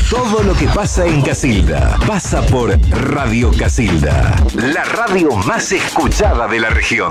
Todo lo que pasa en Casilda pasa por Radio Casilda, la radio más escuchada de la región.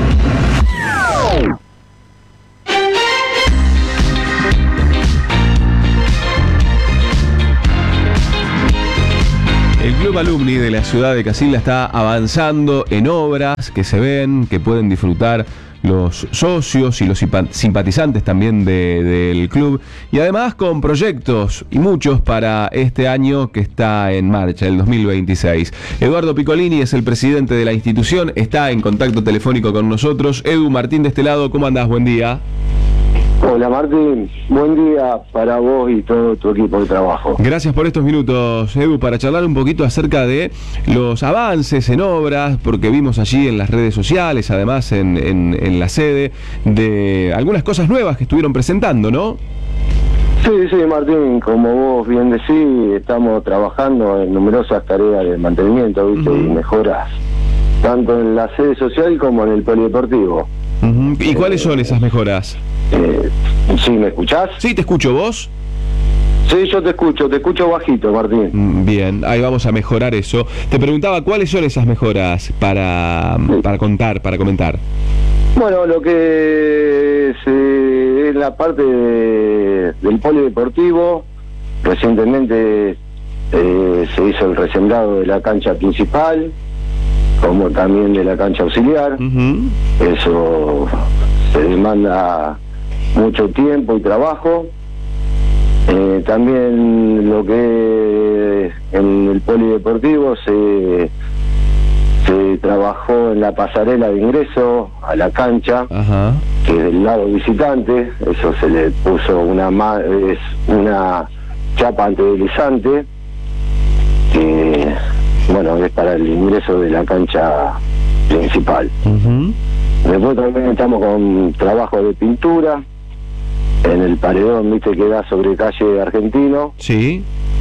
El Club Alumni de la ciudad de Casilda está avanzando en obras que se ven, que pueden disfrutar los socios y los simpatizantes también del club, y además con proyectos y muchos para este año que está en marcha, el 2026. Eduardo Piccolini es el presidente de la institución, está en contacto telefónico con nosotros. Edu, Martín de este lado, ¿cómo andás? Buen día. Hola Martín, buen día para vos y todo tu equipo de trabajo. Gracias por estos minutos, Edu, para charlar un poquito acerca de los avances en obras, porque vimos allí en las redes sociales, además en la sede, de algunas cosas nuevas que estuvieron presentando, ¿no? Sí, Martín, como vos bien decís, estamos trabajando en numerosas tareas de mantenimiento, ¿viste? Y mejoras, tanto en la sede social como en el polideportivo. ¿Y cuáles son esas mejoras? ¿Sí me escuchás? Sí, te escucho. ¿Vos? Sí, yo te escucho bajito, Martín. Bien, ahí vamos a mejorar eso. Te preguntaba, ¿cuáles son esas mejoras para comentar? Bueno, lo que es la parte del polideportivo, recientemente se hizo el resembrado de la cancha principal, como también de la cancha auxiliar. Eso se demanda mucho tiempo y trabajo. También lo que en el polideportivo se trabajó en la pasarela de ingreso a la cancha, que es del lado visitante. Eso se le puso una chapa antideslizante que, bueno, es para el ingreso de la cancha principal. Después también estamos con trabajo de pintura en el paredón, viste, que da sobre calle Argentino. Sí.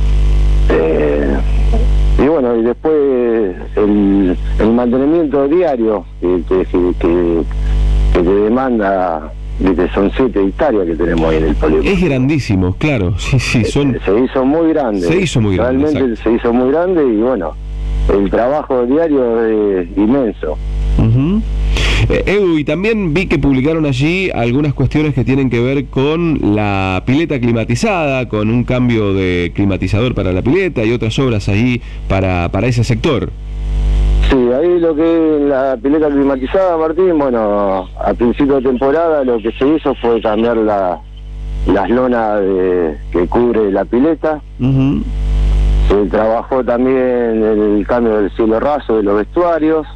Y bueno, y después el mantenimiento diario que te demanda, viste, son 7 hectáreas que tenemos ahí en el polideportivo. Es grandísimo, claro, sí, son... Se hizo muy grande. Realmente exacto. Se hizo muy grande y bueno, el trabajo diario es inmenso. Edu, y también vi que publicaron allí algunas cuestiones que tienen que ver con la pileta climatizada, con un cambio de climatizador para la pileta y otras obras allí para ese sector. Sí, ahí lo que es la pileta climatizada, Martín, bueno, a principio de temporada lo que se hizo fue cambiar las lonas que cubre la pileta. Se trabajó también el cambio del cielo raso de los vestuarios.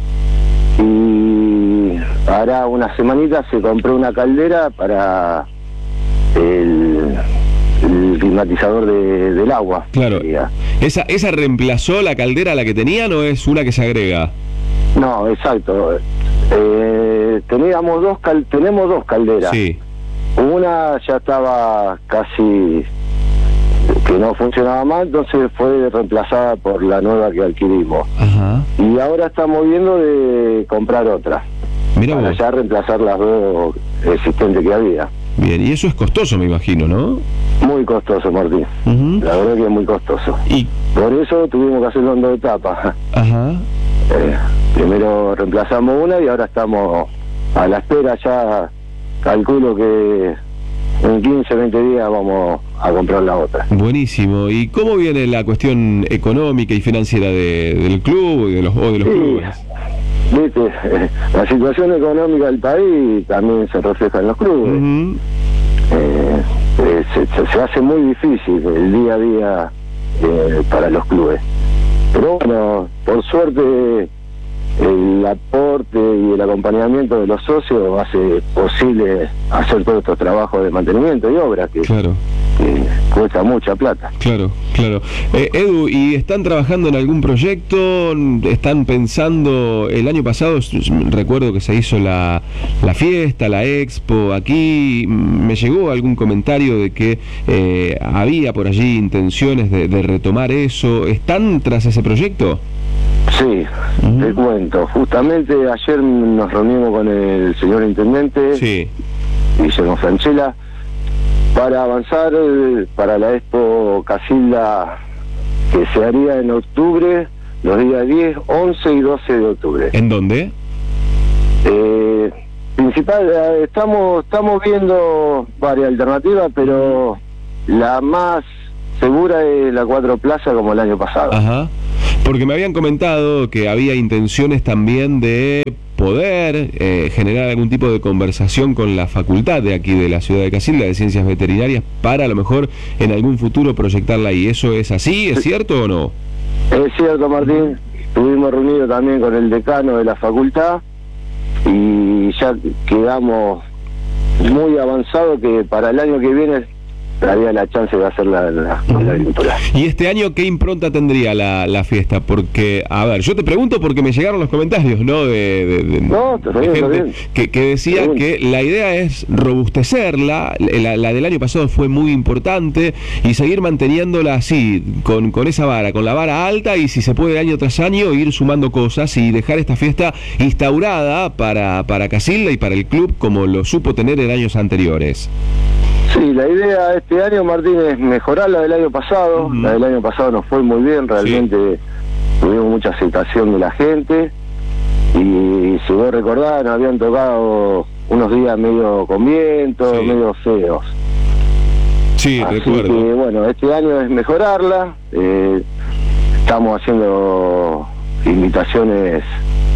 Y hará una semanita se compró una caldera para el climatizador del agua. Claro. ¿Esa reemplazó la caldera a la que tenían o es una que se agrega? No, exacto. Tenemos dos calderas. Sí. Una ya estaba casi que no funcionaba más, entonces fue reemplazada por la nueva que adquirimos. Y ahora estamos viendo de comprar otra. Mirá para vos. Ya reemplazar las dos existentes que había. Bien, y eso es costoso, me imagino, ¿no? Muy costoso, Martín. La verdad que es muy costoso. Y por eso tuvimos que hacerlo en 2 etapas. Primero reemplazamos una y ahora estamos a la espera. Ya calculo que en 15, 20 días vamos a comprar la otra. Buenísimo. ¿Y cómo viene la cuestión económica y financiera del club y de los clubes? Viste, la situación económica del país también se refleja en los clubes. Se hace muy difícil el día a día para los clubes. Pero bueno, por suerte el aporte y el acompañamiento de los socios hace posible hacer todos estos trabajos de mantenimiento y obra que cuesta mucha plata. Claro. Edu, ¿y están trabajando en algún proyecto? ¿Están pensando? El año pasado recuerdo que se hizo la fiesta, la expo aquí. Me llegó algún comentario de que había por allí intenciones de retomar eso. ¿Están tras ese proyecto? Sí, te cuento. Justamente ayer nos reunimos con el señor intendente, Guillermo Franchella, para avanzar para la Expo Casilda, que se haría en octubre, los días 10, 11 y 12 de octubre. ¿En dónde? Principal, estamos viendo varias alternativas, pero la más segura es la Cuatro Plaza, como el año pasado. Ajá. Porque me habían comentado que había intenciones también de poder generar algún tipo de conversación con la facultad de aquí de la ciudad de Casilda de Ciencias Veterinarias para a lo mejor en algún futuro proyectarla ahí. ¿Eso es así? ¿Es cierto o no? Es cierto, Martín. Estuvimos reunidos también con el decano de la facultad y ya quedamos muy avanzados que para el año que viene había la chance de hacer la agricultura. ¿Y este año qué impronta tendría la fiesta? Porque, a ver, yo te pregunto porque me llegaron los comentarios, ¿no? De gente que decía que la idea es robustecerla, la del año pasado fue muy importante, y seguir manteniéndola así, con esa vara, con la vara alta, y si se puede año tras año ir sumando cosas y dejar esta fiesta instaurada para Casilda y para el club como lo supo tener en años anteriores. Sí, la idea este año, Martín, es mejorar la del año pasado. La del año pasado nos fue muy bien, realmente tuvimos mucha aceptación de la gente, y si vos recordás, nos habían tocado unos días medio con viento, medio feos. Sí, así recuerdo. Que, bueno, este año es mejorarla. Estamos haciendo invitaciones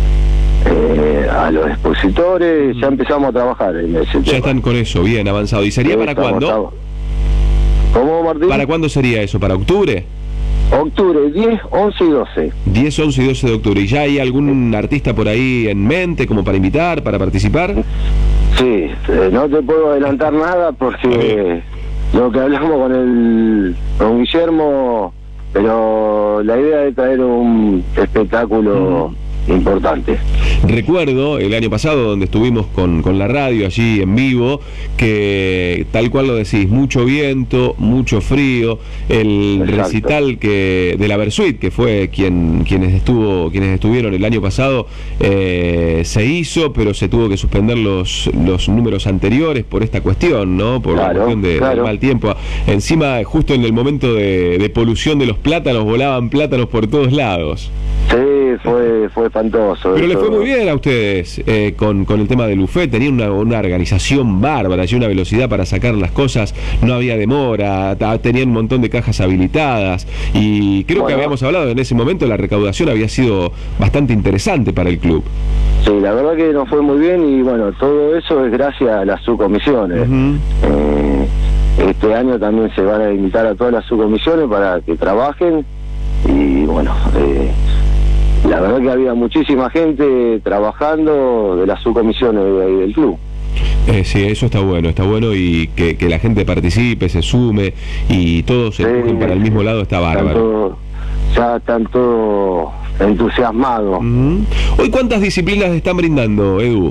a los expositores, ya empezamos a trabajar en ese tema. Ya están con eso, bien avanzado. ¿Y sería para cuándo? ¿Cómo, Martín? ¿Para cuándo sería eso? ¿Para octubre? Octubre, 10, 11 y 12. 10, 11 y 12 de octubre. ¿Y ya hay algún artista por ahí en mente como para invitar, para participar? Sí, no te puedo adelantar nada porque lo que hablamos con Guillermo, pero la idea es traer un espectáculo importante. Recuerdo el año pasado donde estuvimos con la radio allí en vivo, que tal cual lo decís, mucho viento, mucho frío, el recital de la Versuit, que fue quienes estuvieron el año pasado, se hizo, pero se tuvo que suspender los números anteriores por esta cuestión, ¿no? Por la cuestión del mal tiempo. Encima, justo en el momento de polución de los plátanos, volaban plátanos por todos lados. Sí, fue espantoso. Pero les fue muy bien a ustedes con el tema del buffet. Tenían una organización bárbara y una velocidad para sacar las cosas. No había demora, tenían un montón de cajas habilitadas. Y creo que habíamos hablado en ese momento, la recaudación había sido bastante interesante para el club. Sí, la verdad que nos fue muy bien, y bueno, todo eso es gracias a las subcomisiones. Este año también se van a invitar a todas las subcomisiones para que trabajen, y bueno, la verdad que había muchísima gente trabajando de las subcomisiones del club. Sí, eso está bueno, y que la gente participe, se sume y todos se empujen para el mismo lado, está bárbaro. Ya están todos entusiasmados. ¿Hoy cuántas disciplinas están brindando, Edu?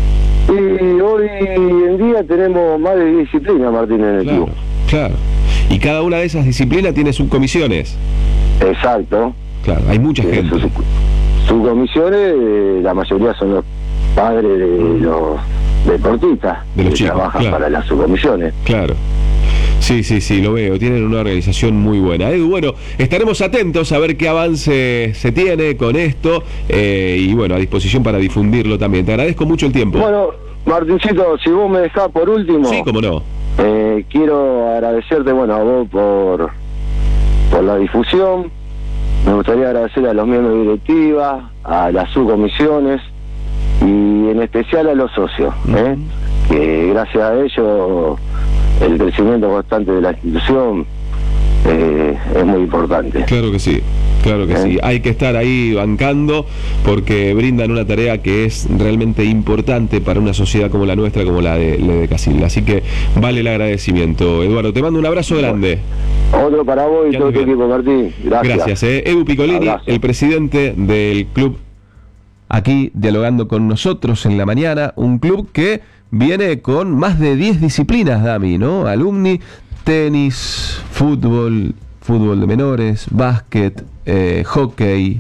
Y hoy en día tenemos más de 10 disciplinas, Martín, en el club. Claro. ¿Y cada una de esas disciplinas tiene subcomisiones? Exacto. Claro, hay mucha gente. Subcomisiones, la mayoría son los padres de los deportistas de los que chicos, trabajan para las subcomisiones. Claro. Sí, lo veo, tienen una organización muy buena. Edu, bueno, estaremos atentos a ver qué avance se tiene con esto, y bueno, a disposición para difundirlo también. Te agradezco mucho el tiempo. Bueno, Martincito, si vos me dejás por último... Sí, cómo no. Quiero agradecerte, bueno, a vos por la difusión. Me gustaría agradecer a los miembros de directiva, a las subcomisiones y en especial a los socios, que gracias a ellos el crecimiento constante de la institución es muy importante. Claro que sí. Hay que estar ahí bancando porque brindan una tarea que es realmente importante para una sociedad como la nuestra, como la de Casilda. Así que vale el agradecimiento. Eduardo, te mando un abrazo grande. Otro para vos y todo tu equipo, Martín. Gracias. Edu Piccolini, el presidente del club, aquí dialogando con nosotros en la mañana. Un club que viene con más de 10 disciplinas, Dami, ¿no? Alumni, tenis, fútbol de menores, básquet, hockey.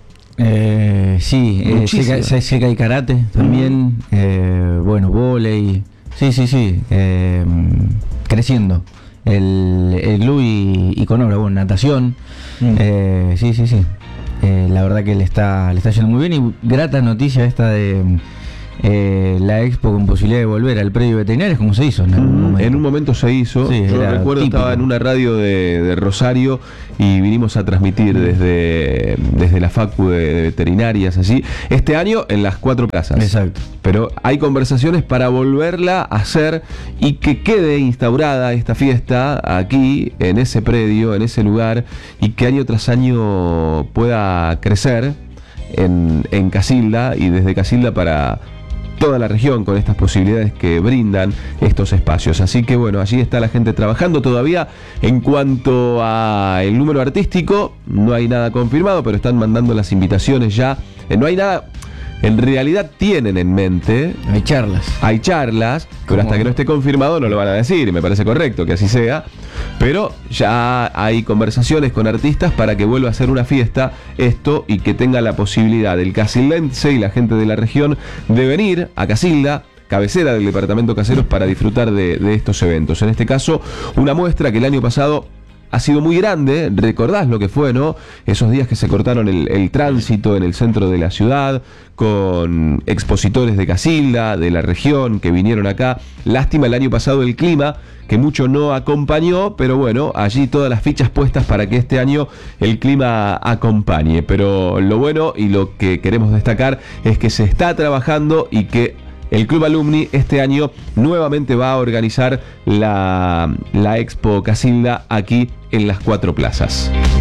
Sé que hay karate también, vóley. Sí. creciendo el club y con obra, bueno, natación. Sí. La verdad que le está yendo muy bien, y grata noticia esta de la expo con posibilidad de volver al predio veterinario, como se hizo en algún momento. En un momento se hizo, sí, yo recuerdo, típico. estaba en una radio de Rosario y vinimos a transmitir desde la facu de veterinarias allí, este año en las 4 plazas. Exacto. Pero hay conversaciones para volverla a hacer y que quede instaurada esta fiesta aquí, en ese predio, en ese lugar, y que año tras año pueda crecer en Casilda, y desde Casilda para toda la región, con estas posibilidades que brindan estos espacios. Así que bueno, allí está la gente trabajando todavía. En cuanto a el número artístico, no hay nada confirmado, pero están mandando las invitaciones ya. No hay nada, en realidad tienen en mente. Hay charlas, pero hasta que no esté confirmado no lo van a decir, y me parece correcto que así sea. Pero ya hay conversaciones con artistas para que vuelva a ser una fiesta esto, y que tenga la posibilidad el casildense y la gente de la región de venir a Casilda, cabecera del departamento Caseros, para disfrutar de estos eventos. En este caso, una muestra que el año pasado ha sido muy grande. Recordás lo que fue, ¿no? Esos días que se cortaron el tránsito en el centro de la ciudad, con expositores de Casilda, de la región, que vinieron acá. Lástima el año pasado el clima, que mucho no acompañó, pero bueno, allí todas las fichas puestas para que este año el clima acompañe. Pero lo bueno y lo que queremos destacar es que se está trabajando, y que el Club Alumni este año nuevamente va a organizar la Expo Casilda aquí en las 4 plazas.